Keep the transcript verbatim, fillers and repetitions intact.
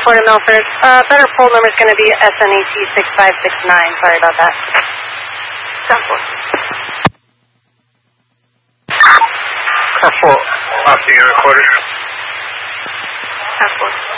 four to Milford. Uh, better poll number is going to be S N E T six five six nine. Sorry about that. ten four. Car four, off the recorded. ten four.